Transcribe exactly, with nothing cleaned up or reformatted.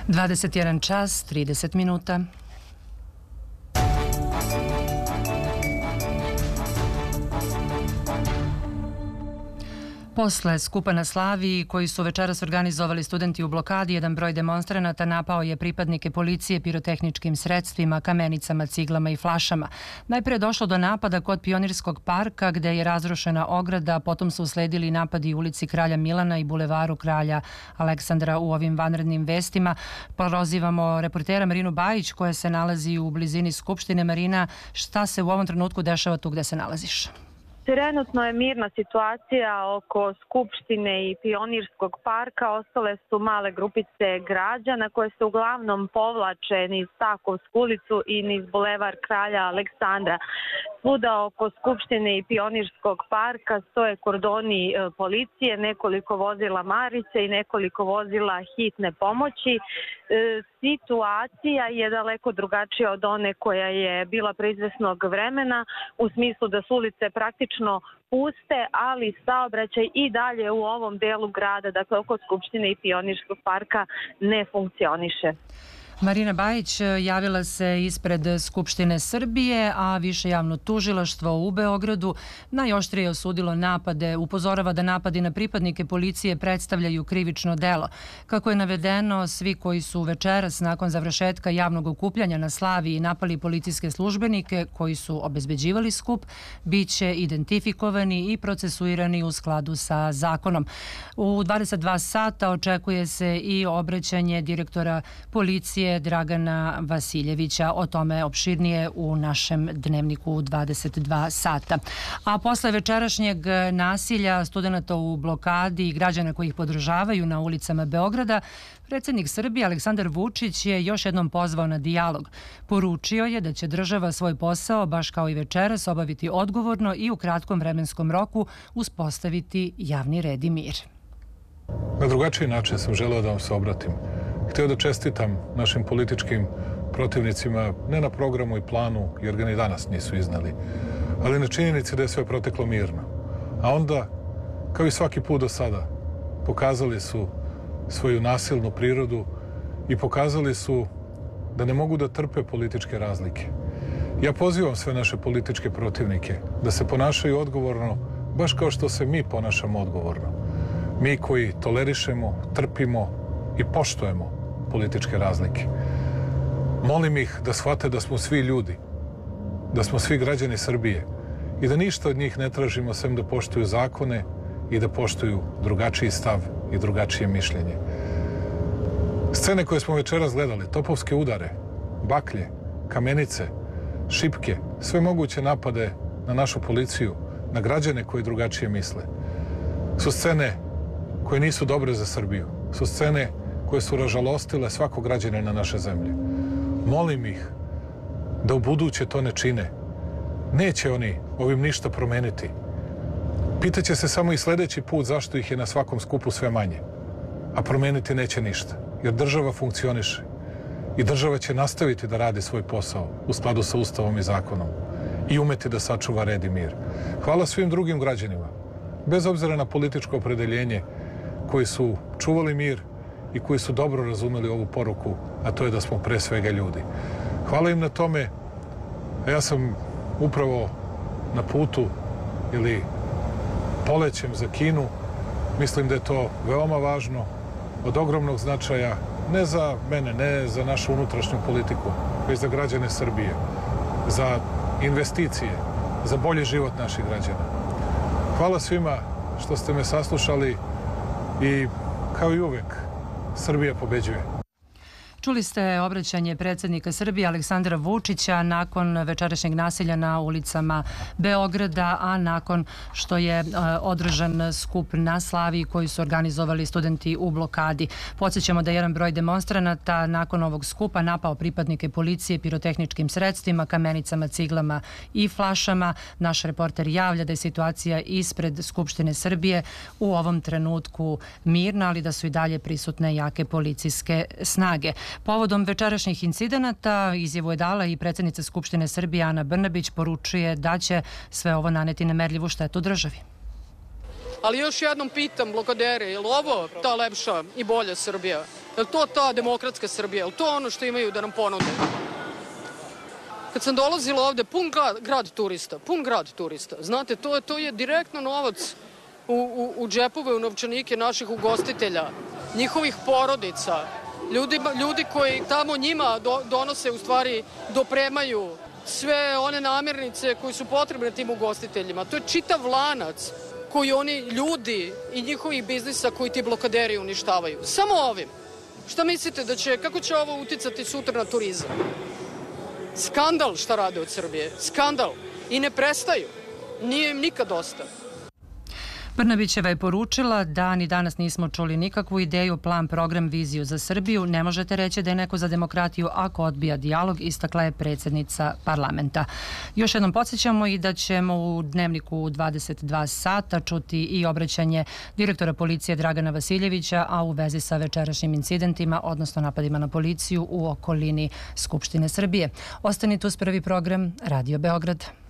dvadeset jedan čas, trideset minuta. Posle skupa na Slaviji, koji su večeras organizovali studenti u blokadi, jedan broj demonstranata napao je pripadnike policije pirotehničkim sredstvima, kamenicama, ciglama i flašama. Najpre je došlo do napada kod Pionirskog parka, gde je razrušena ograda, potom su usledili napadi u ulici Kralja Milana i bulevaru Kralja Aleksandra. U ovim vanrednim vestima prozivamo reportera Marinu Bajić, koja se nalazi u blizini Skupštine. Marina, šta se u ovom trenutku dešava tu gde se nalaziš? Trenutno je mirna situacija oko Skupštine i Pionirskog parka. Ostale su male grupice građana koje se uglavnom povlače niz Takovsku ulicu i niz bulevar Kralja Aleksandra. Svuda oko Skupštine i Pionirskog parka stoje kordoni policije, nekoliko vozila Marice i nekoliko vozila hitne pomoći. Situacija je daleko drugačija od one koja je bila pre izvesnog vremena, u smislu da su ulice praktično puste, ali saobraćaj i dalje u ovom delu grada, dakle oko Skupštine i Pionirskog parka, ne funkcioniše. Marina Bajić javila se ispred Skupštine Srbije, a Više javno tužilaštvo u Beogradu najoštrije osudilo napade, upozorava da napadi na pripadnike policije predstavljaju krivično delo. Kako je navedeno, svi koji su večeras nakon završetka javnog okupljanja na Slaviji napali policijske službenike koji su obezbeđivali skup, bit će identifikovani i procesuirani u skladu sa zakonom. U dvadeset dva sata očekuje se i obraćanje direktora policije Dragana Vasiljevića. O tome opširnije u našem dnevniku u dvadeset dva sata. A posle večerašnjeg nasilja studenata u blokadi i građana koji ih podržavaju na ulicama Beograda, predsjednik Srbije Aleksandar Vučić je još jednom pozvao na dijalog. Poručio je da će država svoj posao, baš kao i večeras, obaviti odgovorno i u kratkom vremenskom roku uspostaviti javni red i mir. Na drugačiji način sam želeo da vam se obratim. Hteo da čestitam našim političkim protivnicima, ne na programu i planu, jer ga ni danas nisu iznali, ali na činjenici da je sve proteklo mirno. A onda, kao i svaki put do sada, pokazali su svoju nasilnu prirodu i pokazali su da ne mogu da trpe političke razlike. Ja pozivam sve naše političke protivnike da se ponašaju odgovorno, baš kao što se mi ponašamo odgovorno. Mi koji tolerišemo, trpimo i poštujemo političke razlike. Molim ih da shvate da smo svi ljudi, da smo svi građani Srbije i da ništa od njih ne tražimo sem da poštuju zakone i da poštuju drugačiji stav i drugačije mišljenje. Scene koje smo večeras gledali, topovske udare, baklje, kamenice, šipke, sve moguće napade na našu policiju, na građane koji drugačije misle, su scene koje nisu dobre za Srbiju, su scene koje su ražalostile svakog građanina naše zemlje. Molim ih da u buduće to ne čine. Neće oni ovim ništa promeniti. Pitaće se samo i sljedeći put zašto ih je na svakom skupu sve manje. A promeniti neće ništa, jer država funkcioniše. I država će nastaviti da radi svoj posao u skladu sa Ustavom i zakonom i umeti da sačuva red i mir. Hvala svim drugim građanima, bez obzira na političko opredeljenje, koji su čuvali mir i koji su dobro razumeli ovu poruku, a to je da smo pre svega ljudi. Hvala im na tome, a ja sam upravo na putu ili polećem za Kinu. Mislim da je to veoma važno, od ogromnog značaja, ne za mene, ne za našu unutrašnju politiku, već za građane Srbije, za investicije, za bolji život naših građana. Hvala svima što ste me saslušali i kao i uvek, Srbija pobeđuje. Čuli ste obraćanje predsjednika Srbije Aleksandra Vučića nakon večerašnjeg nasilja na ulicama Beograda, a nakon što je održan skup na Slaviji koji su organizovali studenti u blokadi. Podsjećamo da je jedan broj demonstranata nakon ovog skupa napao pripadnike policije pirotehničkim sredstvima, kamenicama, ciglama i flašama. Naš reporter javlja da je situacija ispred Skupštine Srbije u ovom trenutku mirna, ali da su i dalje prisutne jake policijske snage. Povodom večerašnjih incidenata izjavu je dala i predsjednica Skupštine Srbije Ana Brnabić, poručuje da će sve ovo naneti nemerljivu štetu državi. Ali još jednom pitam blokadere, je li ovo ta lepša i bolja Srbija? Je li to ta demokratska Srbija? Je li to ono što imaju da nam ponude? Kad sam dolazila ovde, pun grad, grad turista, pun grad turista. Znate, to je, to je direktno novac u, u, u džepove, u novčanike naših ugostitelja, njihovih porodica, ljudi, ljudi koji tamo njima do, donose, u stvari dopremaju sve one namirnice koji su potrebne tim ugostiteljima. To je čitav lanac koji oni ljudi i njihovih biznisa koji ti blokaderi uništavaju. Samo ovim. Šta mislite da će, kako će ovo uticati sutra na turizam? Skandal šta rade od Srbije. Skandal. I ne prestaju. Nije im nikad dosta. Brnabićeva je poručila da ni danas nismo čuli nikakvu ideju, plan, program, viziju za Srbiju. Ne možete reći da je neko za demokratiju ako odbija dijalog, istakla je predsjednica parlamenta. Još jednom podsjećamo i da ćemo u Dnevniku dvadeset dva sata čuti i obraćanje direktora policije Dragana Vasiljevića, a u vezi sa večerašnjim incidentima, odnosno napadima na policiju u okolini Skupštine Srbije. Ostanite uz prvi program Radio Beograd.